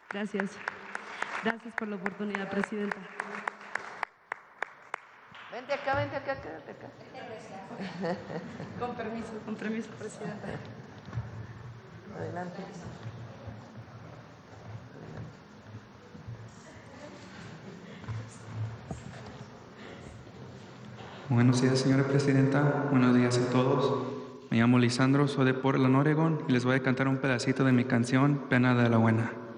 Gracias. Gracias por la oportunidad, Presidenta. Vente acá, quédate acá. Con permiso, Presidenta. Adelante. Buenos días, señora Presidenta. Buenos días a todos. Me llamo Lisandro, soy de Portland, Oregon, y les voy a cantar un pedacito de mi canción, Pena de la Buena.